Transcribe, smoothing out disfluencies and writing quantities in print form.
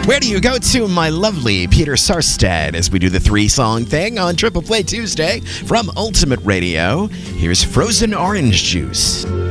Where do you go to, my lovely Peter Sarstedt, as we do the 3-song thing on Triple Play Tuesday from Ultimate Radio? Here's Frozen Orange Juice.